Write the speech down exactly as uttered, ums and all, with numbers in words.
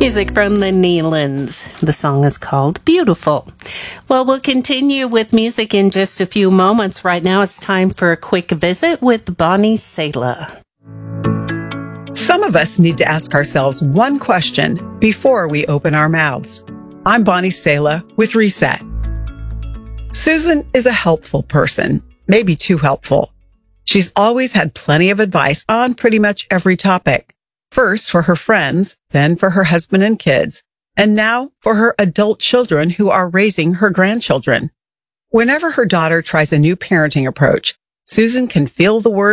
Music from the Neelands. The song is called Beautiful. Well, we'll continue with music in just a few moments. Right now, it's time for a quick visit with Bonnie Sala. Some of us need to ask ourselves one question before we open our mouths. I'm Bonnie Sala with Reset. Susan is a helpful person, maybe too helpful. She's always had plenty of advice on pretty much every topic. First for her friends, then for her husband and kids, and now for her adult children who are raising her grandchildren. Whenever her daughter tries a new parenting approach, Susan can feel the words